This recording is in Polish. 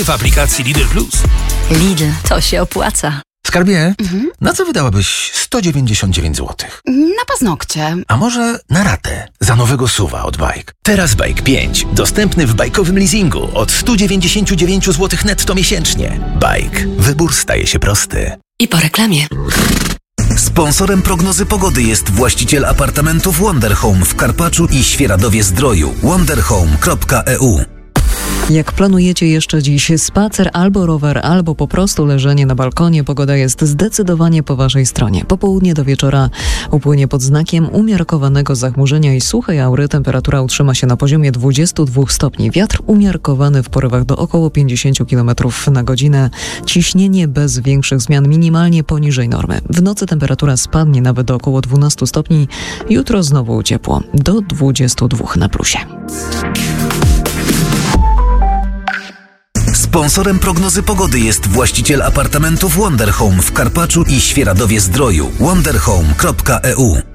w aplikacji Lidl Plus. Lidl, to się opłaca. Skarbie, na co wydałabyś 199 zł? Na paznokcie. A może na ratę za nowego SUV-a od Bike? Teraz Bike 5, dostępny w bajkowym leasingu od 199 zł netto miesięcznie. Bike. Wybór staje się prosty. I po reklamie. Sponsorem prognozy pogody jest właściciel apartamentów Wonder Home w Karpaczu i Świeradowie-Zdroju. wonderhome.eu. Jak planujecie jeszcze dziś spacer albo rower, albo po prostu leżenie na balkonie, pogoda jest zdecydowanie po waszej stronie. Popołudnie do wieczora upłynie pod znakiem umiarkowanego zachmurzenia i suchej aury. Temperatura utrzyma się na poziomie 22 stopni. Wiatr umiarkowany w porywach do około 50 km na godzinę. Ciśnienie bez większych zmian, minimalnie poniżej normy. W nocy temperatura spadnie nawet do około 12 stopni. Jutro znowu ciepło, do 22 na plusie. Sponsorem prognozy pogody jest właściciel apartamentów Wonder Home w Karpaczu i Świeradowie-Zdroju. wonderhome.eu.